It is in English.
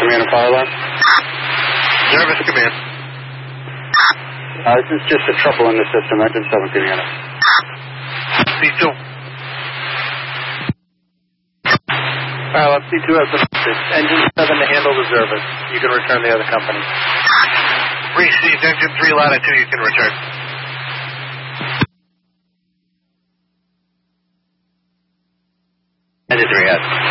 Command and Fire Alarm. Service Command. This is just a trouble in the system. Engine 7 Command. C2. C2 has been updated. Engine 7 to handle the service. You can return the other company. Received. Engine 3 Latitude, you can return. Engine 3 has.